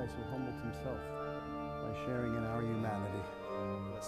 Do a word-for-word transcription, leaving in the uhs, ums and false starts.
also humbled himself by sharing in our humanity.